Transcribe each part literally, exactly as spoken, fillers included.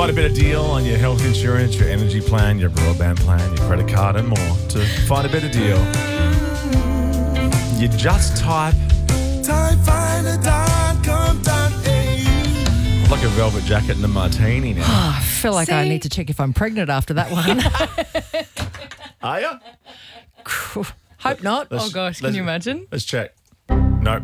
Find a better deal on your health insurance, your energy plan, your broadband plan, your credit card and more. To find a better deal, you just type Time finder dot com dot a u. like a velvet jacket and a martini now. I feel like I See? need to check if I'm pregnant after that one. Are you? Hope not. Let's- Oh, gosh, can let's- you imagine? Let's check. No.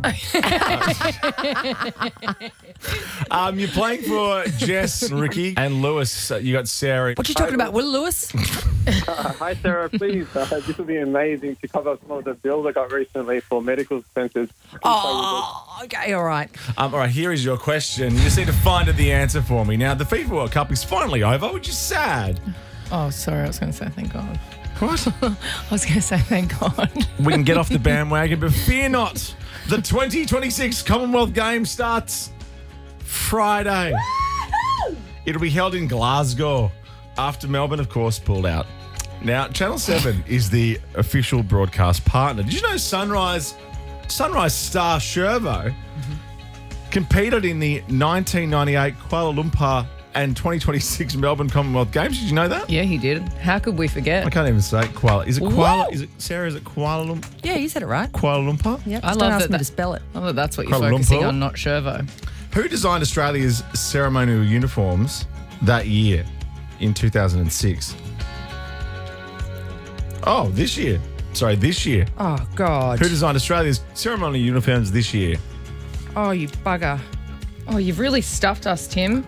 um, you're playing for Jess, Ricky, and Lewis. Uh, you got Sarah. What you talking about, Will Lewis? Uh, hi, Sarah. Please, uh, this would be amazing to cover some of the bills I got recently for medical expenses. Oh, okay, all right. Um, all right, here is your question. You just need to find out the answer for me. Now, the FIFA World Cup is finally over, which is sad. Oh, sorry. I was going to say thank God. What? I was going to say thank God. We can get off the bandwagon, but fear not. The twenty twenty-six Commonwealth Games starts Friday. It'll be held in Glasgow after Melbourne, of course, pulled out. Now, Channel seven is the official broadcast partner. Did you know Sunrise Sunrise star Shervo competed in the nineteen ninety-eight Kuala Lumpur and twenty twenty-six Melbourne Commonwealth Games? Did you know that? Yeah, he did. How could we forget? I can't even say Kuala. Is it Kuala? Whoa. Is it Sarah? Is it Kuala Lumpur? Yeah, you said it right. Kuala Lumpur? Yep. I Just love don't ask that me that- to spell it. Oh, that's what you're Kuala focusing Lumpur? on, not Shervo. Who designed Australia's ceremonial uniforms that year in two thousand six? Oh, this year. Sorry, this year. Oh, God. Who designed Australia's ceremonial uniforms this year? Oh, you bugger. Oh, you've really stuffed us, Tim.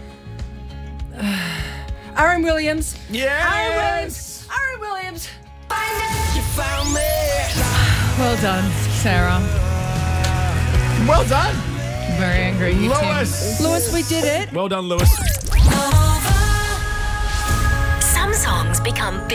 Aaron Williams. Yes! Aaron Williams. You found me. Well done, Sarah. Well done, Very angry, you, Tim. Lewis. Lewis, we did it. Well done, Lewis. Some songs become big.